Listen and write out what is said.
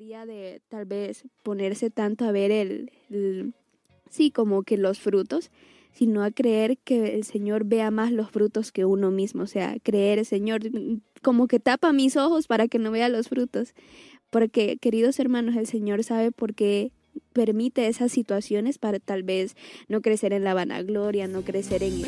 debería de tal vez ponerse tanto a ver sí, como que los frutos, sino a creer que el Señor vea más los frutos que uno mismo. O sea, creer, Señor, como que tapa mis ojos para que no vea los frutos. Porque, queridos hermanos, el Señor sabe por qué permite esas situaciones para tal vez no crecer en la vanagloria, no crecer en